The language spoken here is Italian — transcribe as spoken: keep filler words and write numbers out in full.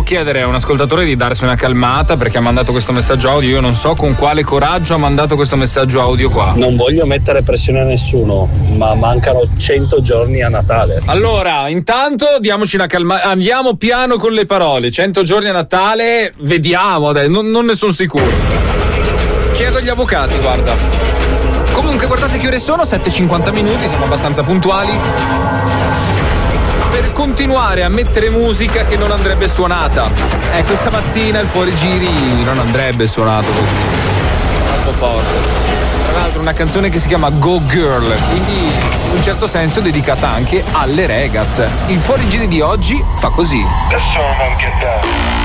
chiedere a un ascoltatore di darsi una calmata perché ha mandato questo messaggio audio. Io non so con quale coraggio ha mandato questo messaggio audio qua. Non voglio mettere pressione a nessuno, ma mancano cento giorni a Natale. Allora, intanto diamoci una calma, andiamo piano con le parole. cento giorni a Natale, vediamo, dai, non, non ne sono sicuro. Chiedo agli avvocati, guarda. Comunque guardate che ore sono, sette e cinquanta minuti, siamo abbastanza puntuali. Per continuare a mettere musica che non andrebbe suonata. Eh, questa mattina il fuorigiri non andrebbe suonato così. Troppo forte. Tra l'altro una canzone che si chiama Go Girl, quindi in un certo senso dedicata anche alle ragazze. Il fuorigiri di oggi fa così.